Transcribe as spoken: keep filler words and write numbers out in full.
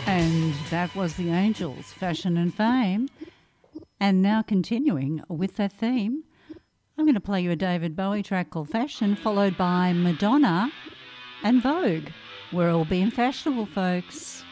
And that was the Angels, Fashion and Fame. And now continuing with that theme, I'm going to play you a David Bowie track called Fashion, followed by Madonna and Vogue. We're all being fashionable, folks.